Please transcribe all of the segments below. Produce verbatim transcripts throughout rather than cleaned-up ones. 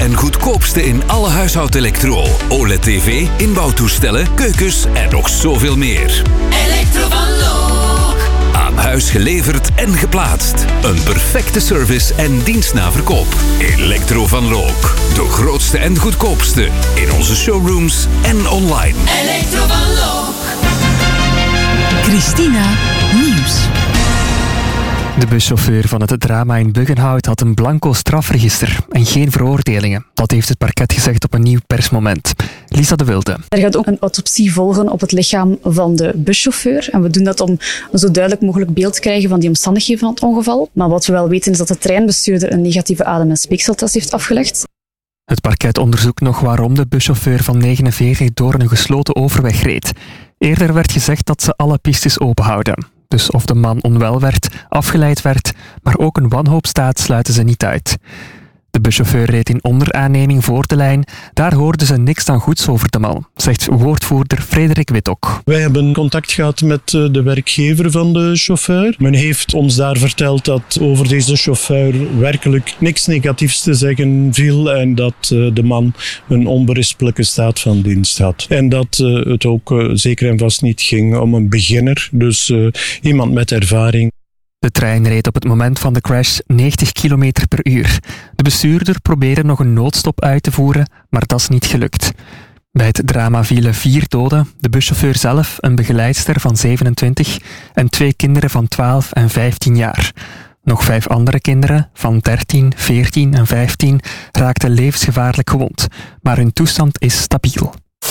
en goedkoopste in alle huishoudelektro. O L E D-T V, inbouwtoestellen, keukens en nog zoveel meer. Elektro van Look. Aan huis geleverd en geplaatst. Een perfecte service en dienst na verkoop. Elektro van Look. De grootste en goedkoopste. In onze showrooms en online. Elektro van Look. Christina Nieuws. De buschauffeur van het drama in Buggenhout had een blanco strafregister en geen veroordelingen. Dat heeft het parket gezegd op een nieuw persmoment. Lisa de Wilde. Er gaat ook een autopsie volgen op het lichaam van de buschauffeur. En we doen dat om een zo duidelijk mogelijk beeld te krijgen van die omstandigheden van het ongeval. Maar wat we wel weten is dat de treinbestuurder een negatieve adem- en speekseltest heeft afgelegd. Het parket onderzoekt nog waarom de buschauffeur van negenenveertig door een gesloten overweg reed. Eerder werd gezegd dat ze alle pistes openhouden. Dus of de man onwel werd, afgeleid werd, maar ook een wanhoopstaat sluiten ze niet uit. De buschauffeur reed in onderaanneming voor de lijn. Daar hoorden ze niks dan goeds over de man, zegt woordvoerder Frederik Wittok. Wij hebben contact gehad met de werkgever van de chauffeur. Men heeft ons daar verteld dat over deze chauffeur werkelijk niks negatiefs te zeggen viel en dat de man een onberispelijke staat van dienst had. En dat het ook zeker en vast niet ging om een beginner, dus iemand met ervaring. De trein reed op het moment van de crash negentig kilometer per uur. De bestuurder probeerde nog een noodstop uit te voeren, maar dat is niet gelukt. Bij het drama vielen vier doden, de buschauffeur zelf, een begeleidster van zevenentwintig en twee kinderen van twaalf en vijftien jaar. Nog vijf andere kinderen van dertien, veertien en vijftien raakten levensgevaarlijk gewond, maar hun toestand is stabiel.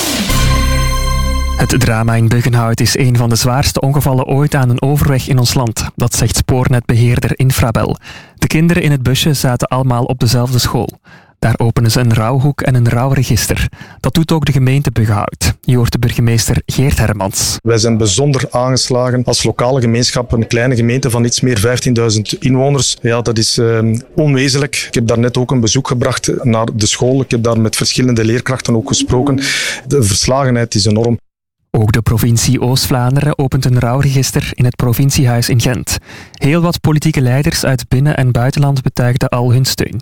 Het drama in Buggenhout is een van de zwaarste ongevallen ooit aan een overweg in ons land. Dat zegt spoornetbeheerder Infrabel. De kinderen in het busje zaten allemaal op dezelfde school. Daar openen ze een rouwhoek en een rouwregister. Dat doet ook de gemeente Buggenhout. Je hoort de burgemeester Geert Hermans. Wij zijn bijzonder aangeslagen als lokale gemeenschap. Een kleine gemeente van iets meer vijftienduizend inwoners. Ja, dat is uh, onwezenlijk. Ik heb daar net ook een bezoek gebracht naar de school. Ik heb daar met verschillende leerkrachten ook gesproken. De verslagenheid is enorm. Ook de provincie Oost-Vlaanderen opent een rouwregister in het provinciehuis in Gent. Heel wat politieke leiders uit binnen- en buitenland betuigden al hun steun.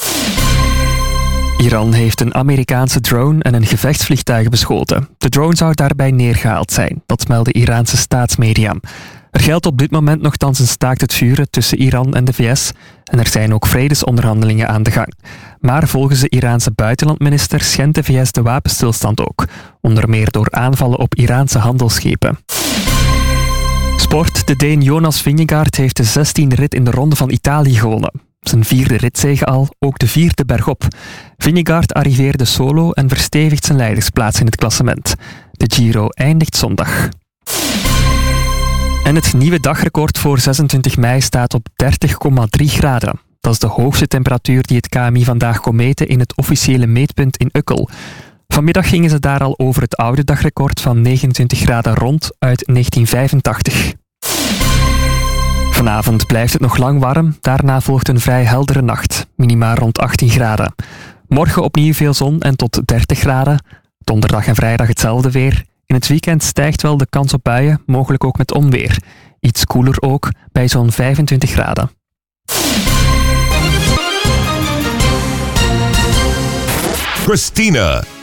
Iran heeft een Amerikaanse drone en een gevechtsvliegtuig beschoten. De drone zou daarbij neergehaald zijn, dat meldde Iraanse staatsmedia. Er geldt op dit moment nogthans een staakt het vuren tussen Iran en de V S en er zijn ook vredesonderhandelingen aan de gang. Maar volgens de Iraanse buitenlandminister schendt de V S de wapenstilstand ook, onder meer door aanvallen op Iraanse handelsschepen. Sport. De Deen Jonas Vingegaard heeft de zestiende rit in de Ronde van Italië gewonnen. Zijn vierde ritzege al, ook de vierde bergop. Vingegaard arriveerde solo en verstevigt zijn leidersplaats in het klassement. De Giro eindigt zondag. En het nieuwe dagrecord voor zesentwintig mei staat op dertig komma drie graden. Dat is de hoogste temperatuur die het K M I vandaag kon meten in het officiële meetpunt in Ukkel. Vanmiddag gingen ze daar al over het oude dagrecord van negenentwintig graden rond uit negentien vijfentachtig. Vanavond blijft het nog lang warm, daarna volgt een vrij heldere nacht, minimaal rond achttien graden. Morgen opnieuw veel zon en tot dertig graden. Donderdag en vrijdag hetzelfde weer. In het weekend stijgt wel de kans op buien, mogelijk ook met onweer. Iets koeler ook, bij zo'n vijfentwintig graden. Christina